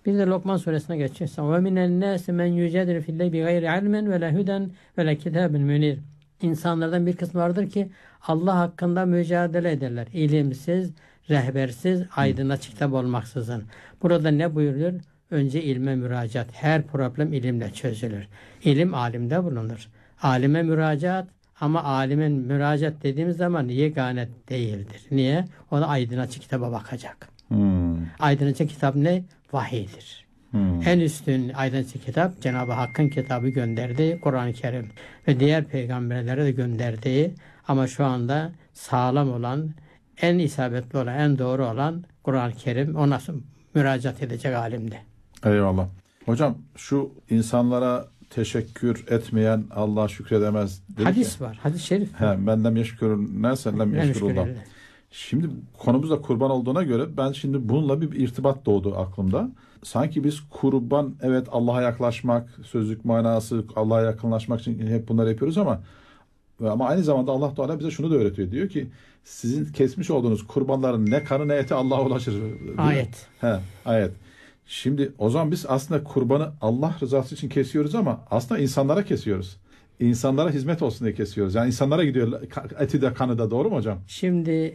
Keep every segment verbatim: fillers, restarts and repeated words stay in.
Bir de Lokman suresine geçiyorsa ve minen nâsi men yücedilu fillahi bi gayri ilmin ve la huden ve la kitabin münir. İnsanlardan bir kısmı vardır ki Allah hakkında mücadele ederler. İlimsiz, rehbersiz, aydınlık kitap olmaksızın. Burada ne buyuruyor? Önce ilme müracaat. Her problem ilimle çözülür. İlim alimde bulunur. Alime müracaat ama alimin müracaat dediğimiz zaman yegane değildir. Niye? O da aydınlık kitaba bakacak. Hmm. Aydınlık kitap ne? Vahiydir. Hmm. En üstün aydınlık kitap Cenab-ı Hakk'ın kitabı gönderdiği Kur'an-ı Kerim ve diğer peygamberlere de gönderdiği ama şu anda sağlam olan, en isabetli olan, en doğru olan Kur'an-ı Kerim. Ona müracaat edecek alimde. Eyvallah. Hocam şu insanlara teşekkür etmeyen Allah'a şükredemez. Hadis ki, var. Hadis-i şerif. He, benden yeşkürün nersenlem yeşkürullah. Şimdi konumuz da kurban olduğuna göre ben şimdi bununla bir irtibat doğdu aklımda. Sanki biz kurban, evet Allah'a yaklaşmak, sözlük manası Allah'a yakınlaşmak için hep bunları yapıyoruz ama ama aynı zamanda Allah Teala bize şunu da öğretiyor. Diyor ki sizin kesmiş olduğunuz kurbanların ne kanı ne eti Allah'a ulaşır. Ayet. He, ayet. Şimdi o zaman biz aslında kurbanı Allah rızası için kesiyoruz ama aslında insanlara kesiyoruz. İnsanlara hizmet olsun diye kesiyoruz. Yani insanlara gidiyor eti de kanı da, doğru mu hocam? Şimdi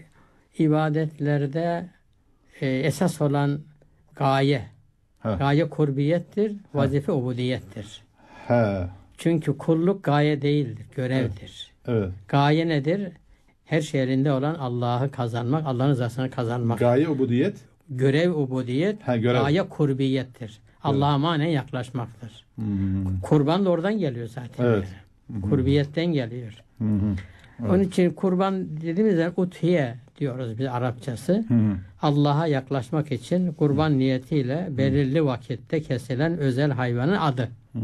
ibadetlerde e, esas olan gaye. He. Gaye kurbiyettir, vazife He. ubudiyettir. He. Çünkü kulluk gaye değildir, görevdir. Evet. Evet. Gaye nedir? Her şey elinde olan Allah'ı kazanmak, Allah'ın rızasını kazanmak. Gaye ubudiyet? Görev ubudiyet, He, görev. gaye kurbiyettir. Allah'a manen yaklaşmaktır. Hmm. Kurban da oradan geliyor zaten. Evet. Yani. Kurbiyetten geliyor. Hmm. Evet. Onun için kurban dediğimizde uthiye diyoruz biz Arapçası. Hmm. Allah'a yaklaşmak için kurban hmm. niyetiyle belirli vakitte kesilen özel hayvanın adı. Hmm.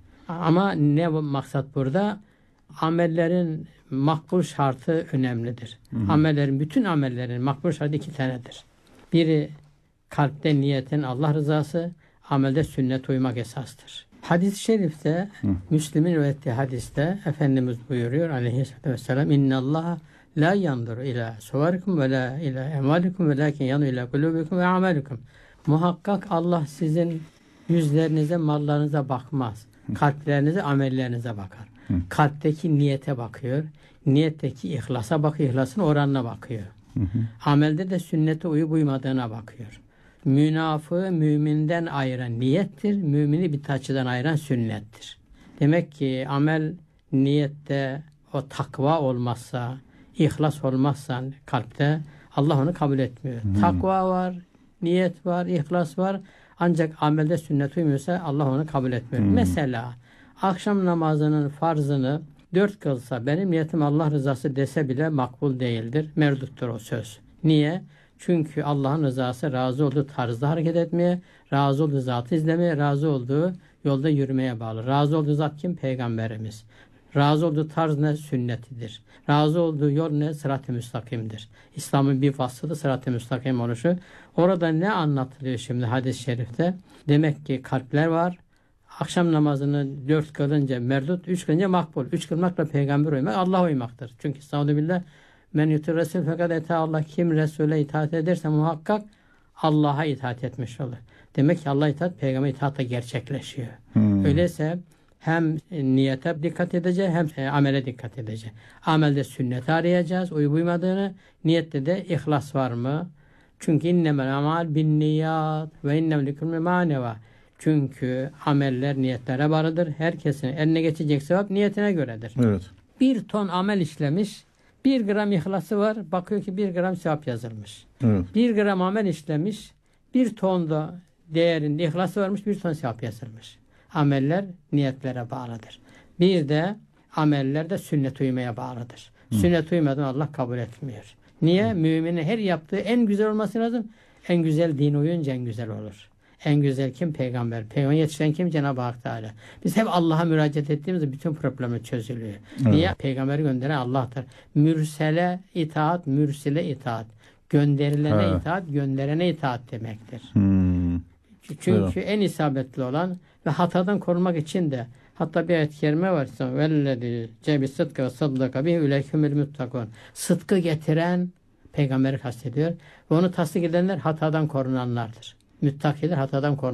Ama ne maksat burada? Amellerin makbul şartı önemlidir. Hmm. Amellerin, bütün amellerin makbul şartı iki tanedir. Biri kalpte niyetin Allah rızası, amelde sünnet uymak esastır. Hadis-i şerifte, Hı. Müslim'in ürettiği hadiste Efendimiz buyuruyor aleyhissalatü vesselam İnnallâhe la yanduru ila suvarikum ve la ila emalikum ve lakin yandu ila kulubikum ve amelikum. Muhakkak Allah sizin yüzlerinize, mallarınıza bakmaz. Hı. Kalplerinize, amellerinize bakar. Hı. Kalpteki niyete bakıyor. Niyetteki ihlasa bakıyor. İhlasın oranına bakıyor. Hı hı. Amelde de sünnete uyup uymadığına bakıyor. Münafığı müminden ayıran niyettir. Mümini bidatçıdan ayıran sünnettir. Demek ki amel niyette o takva olmazsa, ihlas olmazsa kalpte Allah onu kabul etmiyor. Hmm. Takva var, niyet var, ihlas var. Ancak amelde sünnet uymuyorsa Allah onu kabul etmiyor. Hmm. Mesela akşam namazının farzını dört kılsa benim niyetim Allah rızası dese bile makbul değildir. Merduttur o söz. Niye? Çünkü Allah'ın rızası razı olduğu tarzda hareket etmeye, razı olduğu zatı izlemeye, razı olduğu yolda yürümeye bağlı. Razı olduğu zat kim? Peygamberimiz. Razı olduğu tarz ne? Sünnetidir. Razı olduğu yol ne? Sırat-ı müstakimdir. İslam'ın bir faslıdır sırat-ı müstakim oluşu. Orada ne anlatılıyor şimdi hadis-i şerifte? Demek ki kalpler var. Akşam namazını dört kılınca merdut, üç kılınca makbul. Üç kılmakla peygamber uymak, Allah uymaktır. Çünkü estağfirullah men yutur resul fakat ete Allah, kim Resul'e itaat ederse muhakkak Allah'a itaat etmiş olur. Demek ki Allah'a itaat, peygamber itaat da gerçekleşiyor. Hmm. Öyleyse hem niyete dikkat edeceğiz hem amele dikkat edeceğiz. Amelde sünnet arayacağız, uyup uymadığını, niyette de ihlas var mı? Çünkü innemel amal bin niyat ve innemel likulli maneva. Çünkü ameller niyetlere bağlıdır. Herkesin eline geçecek sevap niyetine göredir. Evet. Bir ton amel işlemiş, bir gram ihlası var, bakıyor ki bir gram sevap yazılmış. Evet. Bir gram amel işlemiş, bir ton da değerinde ihlası varmış, bir ton sevap yazılmış. Ameller niyetlere bağlıdır. Bir de ameller de sünnet uymaya bağlıdır. Hı. Sünnet uymadan Allah kabul etmiyor. Niye? Hı. Müminin her yaptığı en güzel olması lazım. En güzel din uyunca en güzel olur. En güzel kim? Peygamber. Peygamber yetişen kim? Cenab-ı Hak Teala. Biz hep Allah'a müracaat ettiğimizde bütün problemler çözülüyor. Evet. Niye? Peygamberi gönderen Allah'tır. Mürsele itaat, mürsile itaat. Gönderilene evet. itaat, gönderene itaat demektir. Hmm. Çünkü evet. en isabetli olan ve hatadan korunmak için de hatta bir ayet-i kerime var. Vellezî cebi sıdkı ve saddaka bihi ulaikehumul muttakûn. Sıdkı getiren peygamberi kastediyor. Ve onu tasdik edenler hatadan korunanlardır. Müttakiler hatadan korunanlardır.